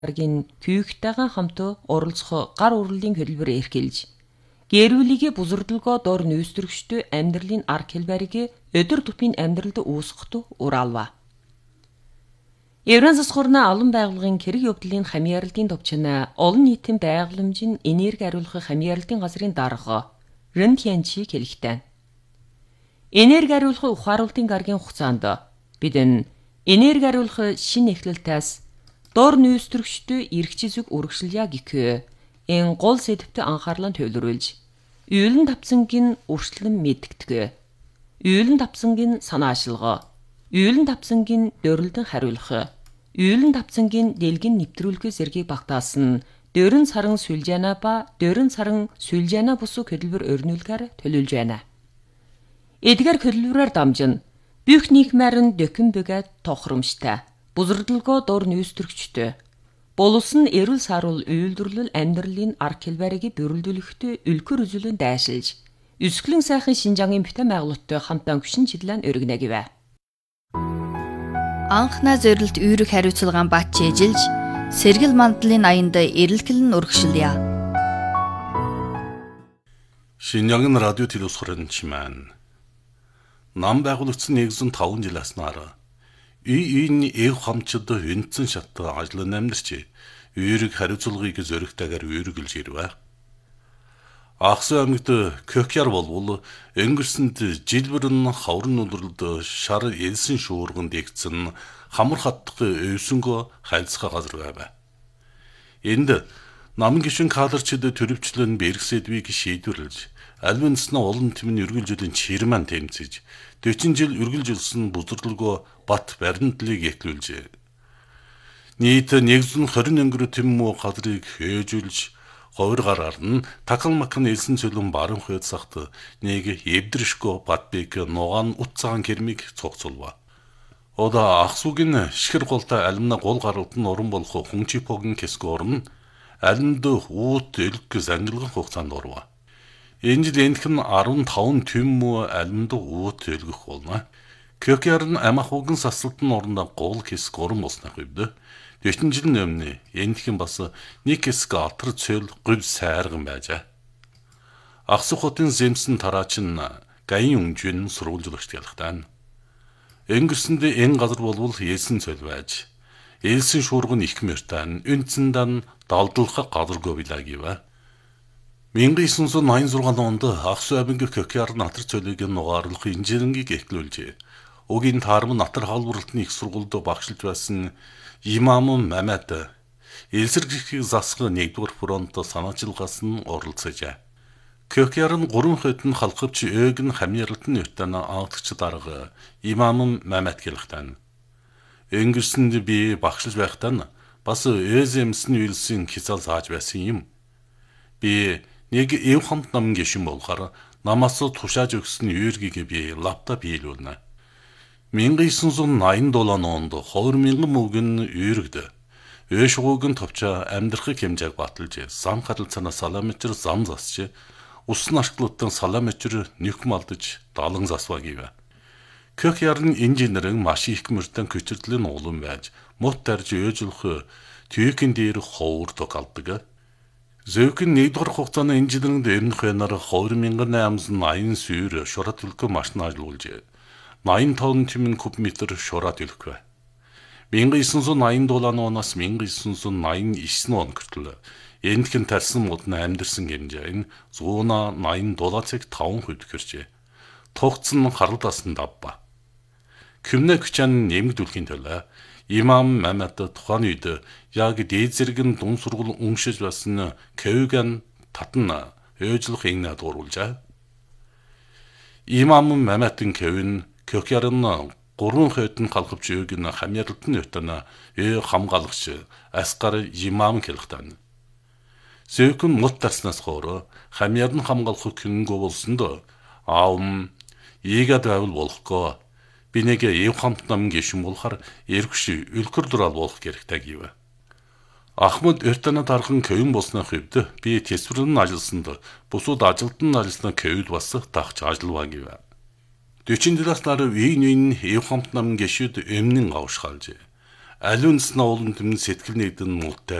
даргийн күйгтэйгэн хамт оролцох гар урлалын хөтөлбөр эрхэлж, гэрүүлийг бузардалгоо доор нүүстрэгчтэй амьдралын арга хэлбэрийг өдөр тутмын амьдралд үүсгэх ураалва. Евран засгуурна олон байгууллагын хэрэг явдлын хамьяаралтын товчна олон нийтийн байгууламжийн энерги хариулах хамьяаралтын газрын дарга Рентьянчи хэлэхтэй. Энерги хариулах ухааруулалтын гарагийн хугацаанд бид энерги хариулах шинэ эхлэлтээс доор нүүстрэгчтэй эрхч зүг үргэлжлэе гэхээ энэ гол сэдвтэ анхаарлаа төвлөрүүлж, үйлэн тавцангийн үрчлэн мэддэг, үйлэн тавцангийн санаашилгаа, үйлэн тавцангийн дөрөлдөн хариулах, үйлэн тавцангийн дэлгэн нэвтрүүлэх зэргийг багтаасан дөрөн саран сүлжээна ба дөрөн саран сүлжээна бусуу хөтөлбөр өрнүүлгээр төлөвлөж байна. Эдгээр хөтөлбөрөөр дамжин бүх нийгмээр дөхөн бүгэд тохиромжтой, бузардалгоо доор нүүстрэгчтэй, боловсон эрүүл саруул үйлдвэрлэл амьдралын арга хэлбэрийг бүрэлдүүлэхдээ өлкөр үзүүлэн дайшилж, өсгөлэн сайхан Шинжаагийн бүтээн байгуулалттай хамтан хүчин чиглэн өргөнө гэвэ. Анхна зорилт үүрэг хариуцлагаан бат чэжилж, сэргэл мандлын аянд эрэлхэлэн урагшилъя. Шинжаагийн радио телевизхорын чимэн. Нам байгуулагдсан 105 жил аснаар энэ эв хамчид хүнцэн шат ажлын амьдарч үүрэг хариуцлагыг зөрөгтэйгээр үүргэлж ирвэ. Ахсын аймагт Кёкяр болвол өнгөрсөнд жилбэрн хаврын нүрэлд шар элсэн шуурган дэгцэн хамар хатдах өвсөнгө хайлцгаа газар байв. Энд намын гишүүн кадрчид төрөвчлөн бэргсэдвийг шийдвэрлэж, альвэнснэ олон тэмн үргэлжлэлийн чирман тэмцэж, 40 жил үргэлжилсэн бузарлгоо бат баримтлыг эклүүлжээ. Нийт 120 өнгөрө тэммүү газрыг хөөжүүлж, ховор гараар нь такал макан элсэн цөлөн баруун хойд сахт нэг евдришко батбек нугаан утцаан кермиг цогцолва. Ода ахсугийн шихэр голтой алимна гол гаралт нь орон болох хүнчипогийн кескорн алимд уут элгээс ангилган хугацаанд орва. Энэ жил энэхэн 15 тэммүү алимд уут элгэх болно. Кёкяр нь амахугийн сасалтын орондоо гол кеск орон болсноо хэвдэ. 40 жил өмнө энэхэн бас нэг кеск атар цөл гүв сайрган байжээ. Ахсах хотын зэмсэн тараач нь гаян өнжин сурвалжлагч ялхтаа. Өнгөрсөнд энэ газар болвол элсэн цөл байж, элсэн шуурган их мөртэн үнцэндан далдлах газаргүй билаа гэвэ. 1986 онд Ахсын аймгийн Кёкяр натар цөлийг нугаарлах инженерингийг эхлүүлжээ. Угийн таарм натар халбарлалтын их сургуульд багшилж байсан Имам Мамед элсэргийхийг засах 1-р фронт санаачилгаас нь оролцожээ. Кёкяр нь 3 хэдэн халхавч өөг нь хамьярлалтын нөтөн аагч дарга Имам Мамед гэлхтэн. Өнгөрсөнд би багшилж байхдаа бас өөзэмсний үйлсийн хязгаал зааж байсан юм. Би нэг эв хамт намын гишүүн болохоор намаас тушааж өгсөн үүргийг би лаптоп биелүүлнэ. 1987 онд 20,000 мөнгөн үүрэгдэ. Өөшгөөг нь товчоо амьдрахыг хэмжээг баталж, зам харилцаанаа саламетр зам засч, усан ашиглалтан саламетр нөх малдаж, далан засва гэвэ. Кёкяр нь инженерэн маш их мөртэн көчөрдлийн уулан байж, мут тарж өөжлөх түйкэн дээр ховор токалдаг. Зөөхөн 1-р хугацааны инженеринг дээрнх байнаар 20,880 сүйр шурат төлкө машин ажиллуулжээ. 85 тэмэн кубометр шурат төлкө. 1980 оноос 1989 он хүртэл энэхэн тарсан модны амьдэрсэн хэмжээ нь 180 $5 хүрчээ. Тугц нь харалдасан давба. Күмнэ хүчэн нэмэгдүүлэхийн төлөө Имам Мамед тухайн үед яг дээд зэрэг дун сургууль уншиж байсан Кёгэн татна өөжлөх энэ дууруулжээ. Имам Мамедын Кёвэн Кёкяр нь 3 хэдэн халхавч өөг нь хамьярлалтын нөтөн хамгаалагч Асгар Имам хэлхтэн. Зөөхөн мут таснаас хойш хамьяр нь хамгаалах хөнгө болсонд аавм ийгэд байвал болохгүй. Би нэг эв хамт намын гишүүн болохоор эргүш өлкөр дурал болох хэрэгтэй гэв. Ахмад Эртана тархан Кёвэн болсны хэвд би тэсвэрэн ажилласанд бусууд ажилтан ажилласны Кёвэд бас тагч ажиллаваа гэв. 40 жилээс дараа вийн эв хамт намын гишүүд өмнөн авшгаалж Аливаа улам тэмн сэтгэл нэгдэн муутай